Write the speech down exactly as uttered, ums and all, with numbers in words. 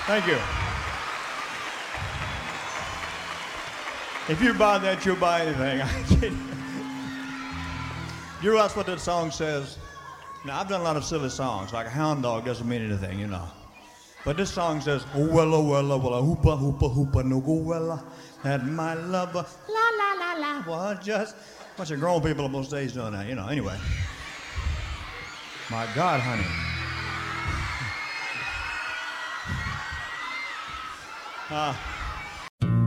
Thank you. If you buy that, you'll buy anything. I kid you. You realize what that song says? Now, I've done a lot of silly songs, like a hound dog doesn't mean anything, you know. But this song says, oh, wella, wella, wella, hoopa, hoopa, hoopa, no go wella, and my lover, la, la, la, la, was just a bunch of grown people on most days doing that, you know. Anyway. My God, honey. Uh,